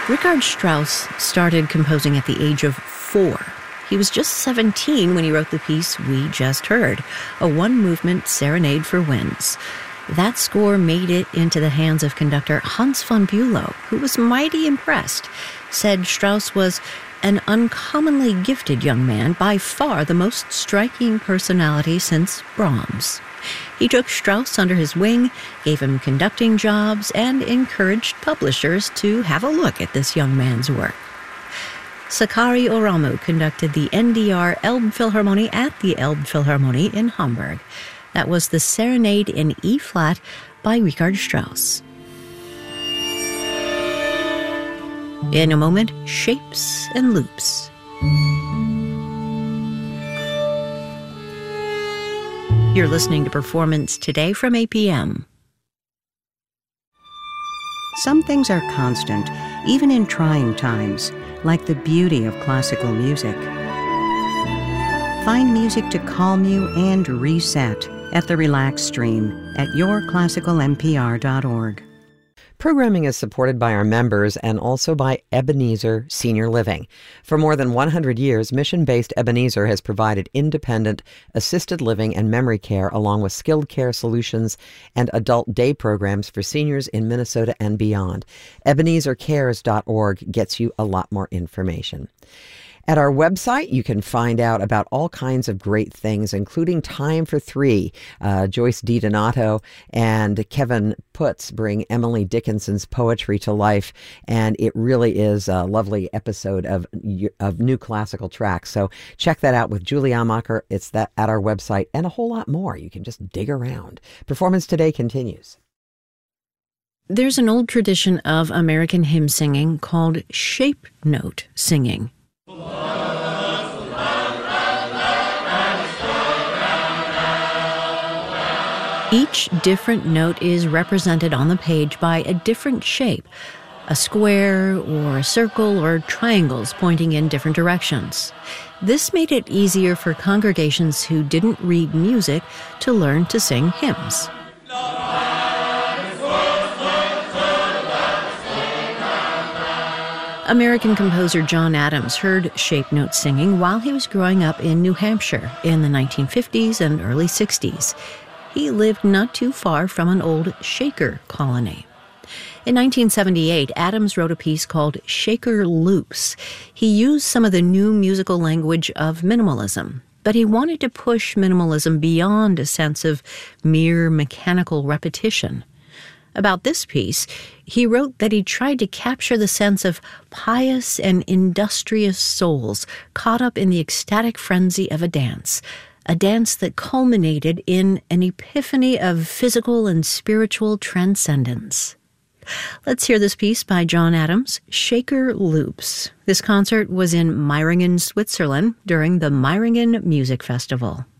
Richard Strauss started composing at the age of 4. He was just 17 when he wrote the piece we just heard, a one-movement serenade for winds. That score made it into the hands of conductor Hans von Bülow, who was mighty impressed, said Strauss was an uncommonly gifted young man, by far the most striking personality since Brahms. He took Strauss under his wing, gave him conducting jobs, and encouraged publishers to have a look at this young man's work. Sakari Oramu conducted the NDR Elbphilharmonie at the Elbphilharmonie in Hamburg. That was the Serenade in E-flat by Richard Strauss. In a moment, Shapes and Loops. You're listening to Performance Today from APM. Some things are constant, even in trying times, like the beauty of classical music. Find music to calm you and reset at the Relax Stream at yourclassicalmpr.org. Programming is supported by our members and also by Ebenezer Senior Living. For more than 100 years, mission-based Ebenezer has provided independent, assisted living and memory care along with skilled care solutions and adult day programs for seniors in Minnesota and beyond. EbenezerCares.org gets you a lot more information. At our website, you can find out about all kinds of great things, including Time for Three. Joyce DiDonato and Kevin Putz bring Emily Dickinson's poetry to life, and it really is a lovely episode of new classical tracks. So check that out with Julie Amacher. It's that at our website, and a whole lot more. You can just dig around. Performance Today continues. There's an old tradition of American hymn singing called shape note singing. Each different note is represented on the page by a different shape, a square or a circle or triangles pointing in different directions. This made it easier for congregations who didn't read music to learn to sing hymns. American composer John Adams heard shape note singing while he was growing up in New Hampshire in the 1950s and early 60s. He lived not too far from an old Shaker colony. In 1978, Adams wrote a piece called Shaker Loops. He used some of the new musical language of minimalism, but he wanted to push minimalism beyond a sense of mere mechanical repetition. About this piece, he wrote that he tried to capture the sense of pious and industrious souls caught up in the ecstatic frenzy of a dance that culminated in an epiphany of physical and spiritual transcendence. Let's hear this piece by John Adams, Shaker Loops. This concert was in Meiringen, Switzerland during the Meiringen Music Festival.